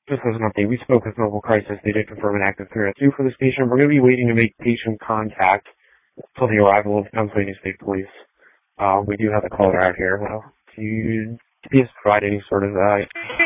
Just as an update, we spoke with Mobile Crisis. They did confirm an active 302 for this patient. We're going to be waiting to make patient contact until the arrival of Pennsylvania State Police. We do have the caller out here. Well, do you please provide any sort of